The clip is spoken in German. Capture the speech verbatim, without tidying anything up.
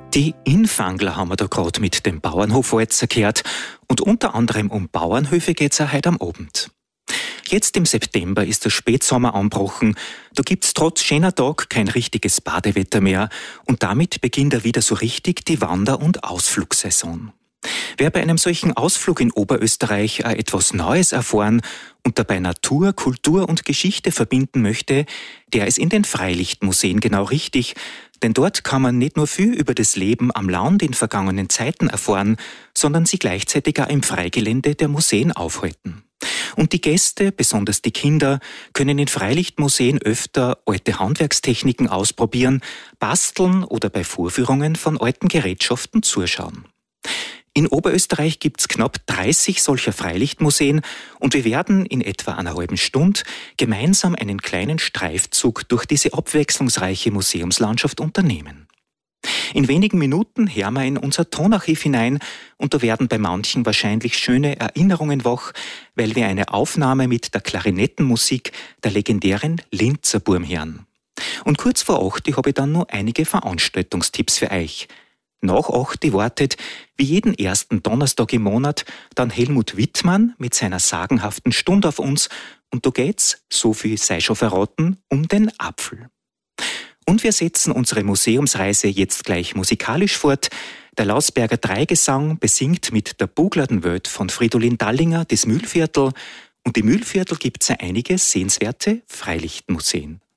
Die Infangler haben wir da gerade mit dem Bauernhofwalzer gehört und unter anderem um Bauernhöfe geht's auch heute am Abend. Jetzt im September ist der Spätsommer angebrochen, da gibt's trotz schöner Tag kein richtiges Badewetter mehr und damit beginnt er wieder so richtig die Wander- und Ausflugsaison. Wer bei einem solchen Ausflug in Oberösterreich auch etwas Neues erfahren und dabei Natur, Kultur und Geschichte verbinden möchte, der ist in den Freilichtmuseen genau richtig, denn dort kann man nicht nur viel über das Leben am Land in vergangenen Zeiten erfahren, sondern sie gleichzeitig auch im Freigelände der Museen aufhalten. Und die Gäste, besonders die Kinder, können in Freilichtmuseen öfter alte Handwerkstechniken ausprobieren, basteln oder bei Vorführungen von alten Gerätschaften zuschauen. In Oberösterreich gibt's knapp dreißig solcher Freilichtmuseen und wir werden in etwa einer halben Stunde gemeinsam einen kleinen Streifzug durch diese abwechslungsreiche Museumslandschaft unternehmen. In wenigen Minuten hören wir in unser Tonarchiv hinein und da werden bei manchen wahrscheinlich schöne Erinnerungen wach, weil wir eine Aufnahme mit der Klarinettenmusik der legendären Linzer Burm hören. Und kurz vor acht habe ich dann noch einige Veranstaltungstipps für euch. Nach acht wartet, wie jeden ersten Donnerstag im Monat, dann Helmut Wittmann mit seiner sagenhaften Stunde auf uns und da geht's, so viel sei schon verraten, um den Apfel. Und wir setzen unsere Museumsreise jetzt gleich musikalisch fort. Der Lausberger Dreigesang besingt mit der Buglerten Welt von Fridolin Dallinger das Mühlviertel und im Mühlviertel gibt's ja einige sehenswerte Freilichtmuseen.